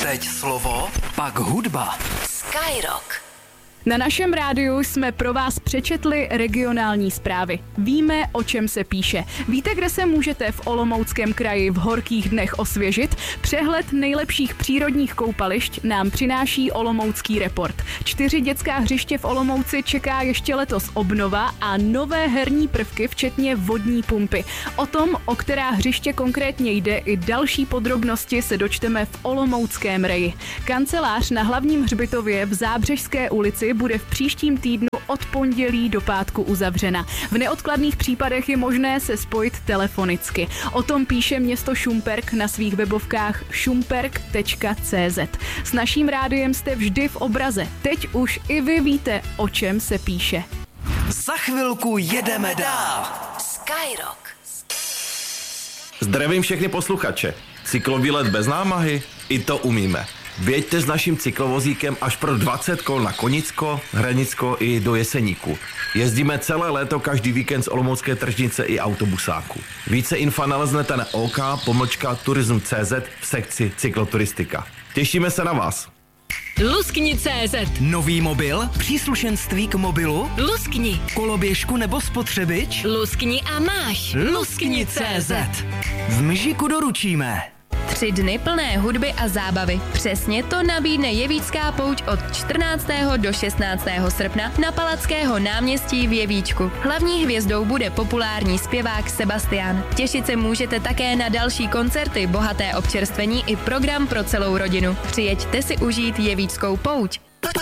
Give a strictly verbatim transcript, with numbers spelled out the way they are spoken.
Teď slovo, pak hudba. Skyrock. Na našem rádiu jsme pro vás přečetli regionální zprávy. Víme, o čem se píše. Víte, kde se můžete v Olomouckém kraji v horkých dnech osvěžit? Přehled nejlepších přírodních koupališť nám přináší Olomoucký report. Čtyři dětská hřiště v Olomouci čeká ještě letos obnova a nové herní prvky, včetně vodní pumpy. O tom, o která hřiště konkrétně jde, i další podrobnosti se dočteme v Olomouckém reji. Kancelář na hlavním hřbitově v Zábřežské ulici bude v příštím týdnu od pondělí do pátku uzavřena. V neodkladných případech je možné se spojit telefonicky. O tom píše město Šumperk na svých webovkách šumperk tečka cé zet. S naším rádiem jste vždy v obraze. Teď už i vy víte, o čem se píše. Za chvilku jedeme dál. Skyrock. Zdravím všechny posluchače. Cyklovýlet bez námahy? I to umíme. Věďte s naším cyklovozíkem až pro dvacet kol na Konicko, Hranicko i do Jeseníku. Jezdíme celé léto každý víkend z Olomoucké tržnice i autobusáku. Více info naleznete na ok pomlčka turism tečka cé zet v sekci cykloturistika. Těšíme se na vás. Luskni tečka cé zet. Nový mobil? Příslušenství k mobilu? Luskni. Koloběžku nebo spotřebič? Luskni a máš. Luskni tečka cé zet. V Mžiku doručíme. Tři dny plné hudby a zábavy. Přesně to nabídne Jevícká pouť od čtrnáctého do šestnáctého srpna na Palackého náměstí v Jevíčku. Hlavní hvězdou bude populární zpěvák Sebastian. Těšit se můžete také na další koncerty, bohaté občerstvení i program pro celou rodinu. Přijeďte si užít Jevíckou pouť.